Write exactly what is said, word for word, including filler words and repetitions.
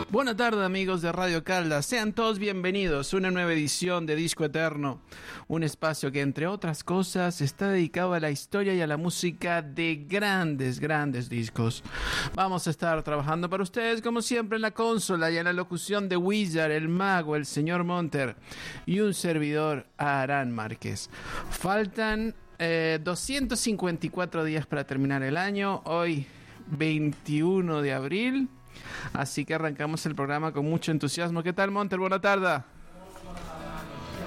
Buenas tardes, amigos de Radio Caldas, sean todos bienvenidos a una nueva edición de Disco Eterno, un espacio que entre otras cosas está dedicado a la historia y a la música de grandes, grandes discos. Vamos a estar trabajando para ustedes como siempre en la consola y en la locución de Wizard, el mago, el señor Monter y un servidor, Aarán Márquez. Faltan eh, doscientos cincuenta y cuatro días para terminar el año, hoy veintiuno de abril. Así que arrancamos el programa con mucho entusiasmo. ¿Qué tal, Monter? Buena tarde.